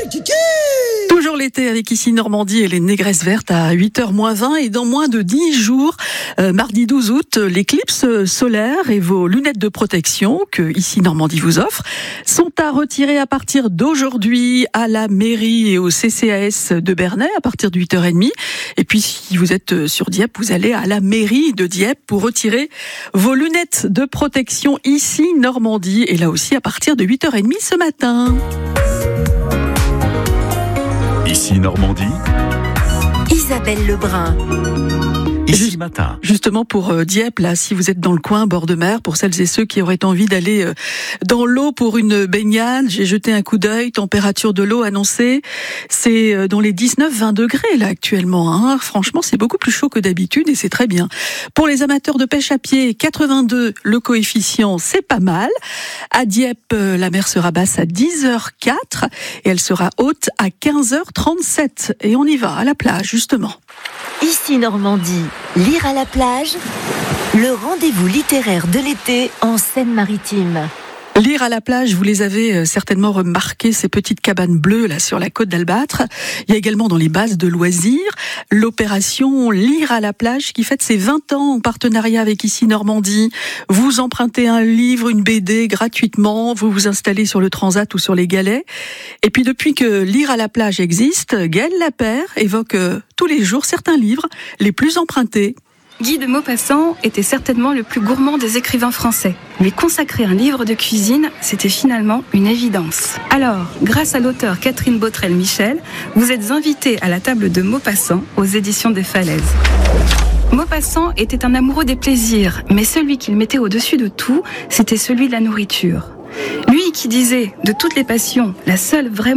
Toujours l'été avec ici Normandie et les Négresses Vertes à 8h-20 et dans moins de 10 jours, mardi 12 août, l'éclipse solaire et vos lunettes de protection que ici Normandie vous offre sont à retirer à partir d'aujourd'hui à la mairie et au CCAS de Bernay à partir de 8h30. Et puis si vous êtes sur Dieppe, vous allez à la mairie de Dieppe pour retirer vos lunettes de protection ici Normandie et là aussi à partir de 8h30 ce matin. Ici Normandie, Isabelle Lebrun. ici matin. Justement pour Dieppe, là, si vous êtes dans le coin, bord de mer, pour celles et ceux qui auraient envie d'aller dans l'eau pour une baignade, j'ai jeté un coup d'œil, température de l'eau annoncée, c'est dans les 19-20 degrés là actuellement. Hein. Franchement, c'est beaucoup plus chaud que d'habitude et c'est très bien. Pour les amateurs de pêche à pied, 82 le coefficient, c'est pas mal. À Dieppe, la mer sera basse à 10h04 et elle sera haute à 15h37. Et on y va à la plage, justement. Ici Normandie, lire à la plage, le rendez-vous littéraire de l'été en Seine-Maritime. Lire à la plage, vous les avez certainement remarqué, ces petites cabanes bleues là sur la côte d'Albâtre. Il y a également dans les bases de loisirs l'opération Lire à la plage qui fête ses 20 ans en partenariat avec ici Normandie. Vous empruntez un livre, une BD gratuitement, vous vous installez sur le transat ou sur les galets. Et puis depuis que Lire à la plage existe, Gaëlle Lapère évoque tous les jours certains livres les plus empruntés. Guy de Maupassant était certainement le plus gourmand des écrivains français. Lui consacrer un livre de cuisine, c'était finalement une évidence. Alors, grâce à l'auteur Catherine Botrel-Michel, vous êtes invité à la table de Maupassant aux éditions des Falaises. Maupassant était un amoureux des plaisirs, mais celui qu'il mettait au-dessus de tout, c'était celui de la nourriture. Lui qui disait, de toutes les passions, la seule vraiment